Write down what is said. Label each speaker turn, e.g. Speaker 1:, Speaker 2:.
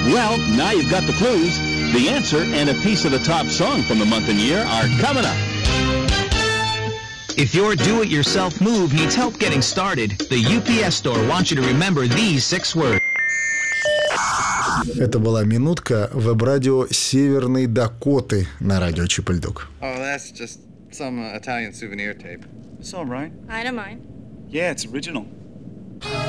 Speaker 1: Well, now you've got the clues. The answer and a piece of the top song from the month and year are coming up.
Speaker 2: If your do-it-yourself move needs help getting started, the UPS Store wants you to remember these 6 words.
Speaker 3: Это была минутка веб-радио Северной Дакоты на радио Чип и Дейл.
Speaker 4: Oh, that's just some Italian souvenir tape.
Speaker 5: It's all right.
Speaker 6: I don't mind.
Speaker 5: Yeah, it's original.